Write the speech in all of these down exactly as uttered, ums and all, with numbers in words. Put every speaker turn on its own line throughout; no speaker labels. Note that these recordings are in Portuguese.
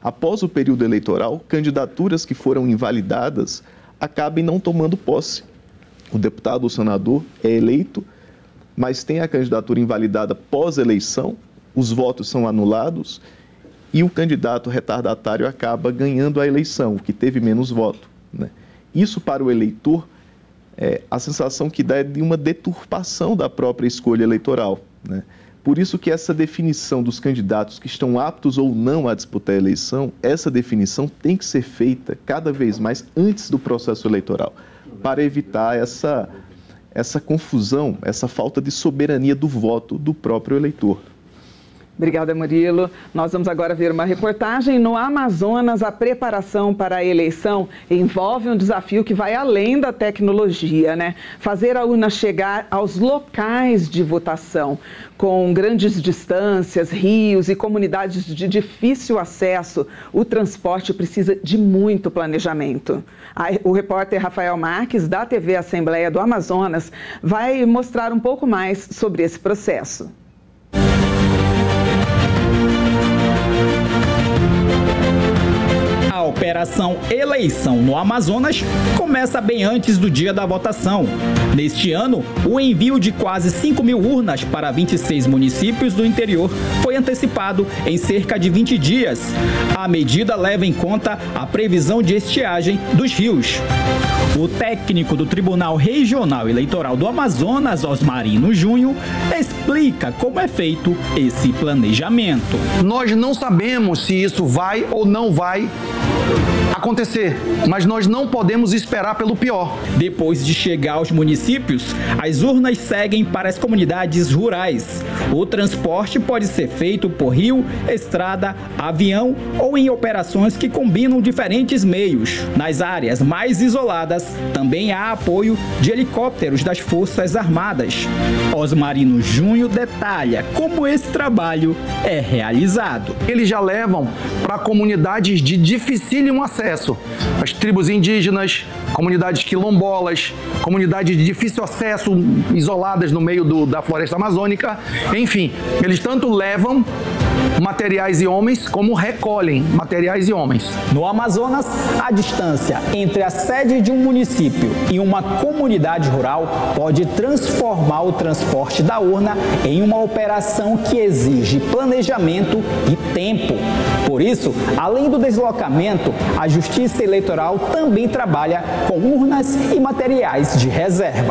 após o período eleitoral, candidaturas que foram invalidadas acabem não tomando posse. O deputado ou senador é eleito, mas tem a candidatura invalidada pós-eleição, os votos são anulados e o candidato retardatário acaba ganhando a eleição, o que teve menos voto, né? Isso, para o eleitor, é, a sensação que dá é de uma deturpação da própria escolha eleitoral, né? Por isso que essa definição dos candidatos que estão aptos ou não a disputar a eleição, essa definição tem que ser feita cada vez mais antes do processo eleitoral, para evitar essa, essa confusão, essa falta de soberania do voto do próprio eleitor.
Obrigada, Murilo. Nós vamos agora ver uma reportagem. No Amazonas, a preparação para a eleição envolve um desafio que vai além da tecnologia, né? Fazer a urna chegar aos locais de votação. Com grandes distâncias, rios e comunidades de difícil acesso, o transporte precisa de muito planejamento. O repórter Rafael Marques, da T V Assembleia do Amazonas, vai mostrar um pouco mais sobre esse processo.
A Operação Eleição no Amazonas começa bem antes do dia da votação. Neste ano, o envio de quase cinco mil urnas para vinte e seis municípios do interior foi antecipado em cerca de vinte dias. A medida leva em conta a previsão de estiagem dos rios. O técnico do Tribunal Regional Eleitoral do Amazonas, Osmarino Júnior, explica como é feito esse planejamento.
Nós não sabemos se isso vai ou não vai acontecer, mas nós não podemos esperar pelo pior.
Depois de chegar aos municípios, as urnas seguem para as comunidades rurais. O transporte pode ser feito por rio, estrada, avião ou em operações que combinam diferentes meios. Nas áreas mais isoladas, também há apoio de helicópteros das Forças Armadas. Osmarino Júnior detalha como esse trabalho é realizado.
Eles já levam para comunidades de dificílimo acesso. As tribos indígenas, comunidades quilombolas, comunidades de difícil acesso, isoladas no meio do, da floresta amazônica. Enfim, eles tanto levam materiais e homens, como recolhem materiais e homens.
No Amazonas, a distância entre a sede de um município e uma comunidade rural pode transformar o transporte da urna em uma operação que exige planejamento e tempo. Por isso, além do deslocamento, a Justiça Eleitoral também trabalha com urnas e materiais de reserva.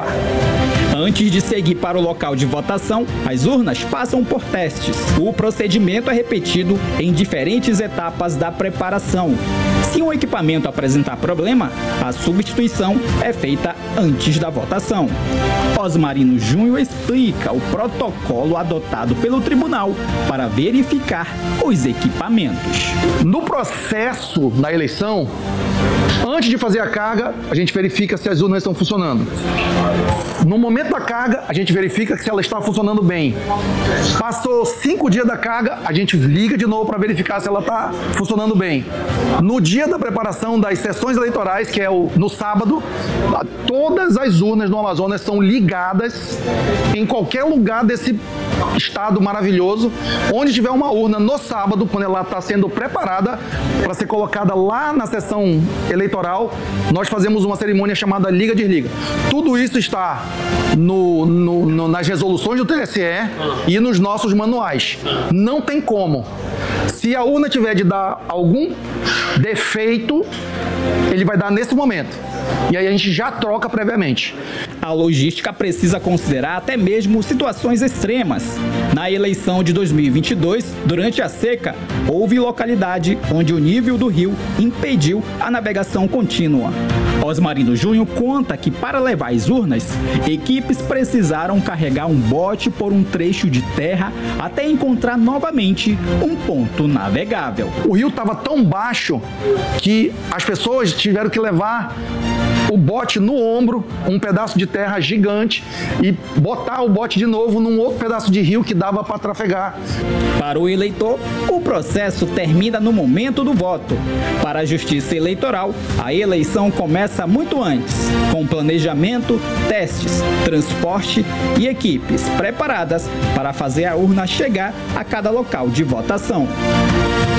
Antes de seguir para o local de votação, as urnas passam por testes. O procedimento é repetido em diferentes etapas da preparação. Se um equipamento apresentar problema, a substituição é feita antes da votação. Osmarino Júnior explica o protocolo adotado pelo tribunal para verificar os equipamentos.
No processo da eleição, antes de fazer a carga, a gente verifica se as urnas estão funcionando. No momento da carga, a gente verifica se ela está funcionando bem. Passou cinco dias da carga, a gente liga de novo para verificar se ela está funcionando bem. No dia da preparação das sessões eleitorais, que é o, no sábado, todas as urnas no Amazonas são ligadas em qualquer lugar desse estado maravilhoso. Onde tiver uma urna no sábado, quando ela está sendo preparada para ser colocada lá na sessão eleitoral, nós fazemos uma cerimônia chamada liga-desliga. Tudo isso está no, no, no, nas resoluções do T S E e nos nossos manuais. Não tem como. Se a urna tiver de dar algum defeito, ele vai dar nesse momento. E aí a gente já troca previamente.
A logística precisa considerar até mesmo situações extremas. Na eleição de dois mil e vinte e dois, durante a seca, houve localidade onde o nível do rio impediu a navegação contínua. Osmarino Júnior conta que para levar as urnas, equipes precisaram carregar um bote por um trecho de terra até encontrar novamente um ponto navegável.
O rio estava tão baixo que as pessoas tiveram que levar o bote no ombro, um pedaço de terra gigante, e botar o bote de novo num outro pedaço de rio que dava para trafegar.
Para o eleitor, o processo termina no momento do voto. Para a Justiça Eleitoral, a eleição começa muito antes, com planejamento, testes, transporte e equipes preparadas para fazer a urna chegar a cada local de votação.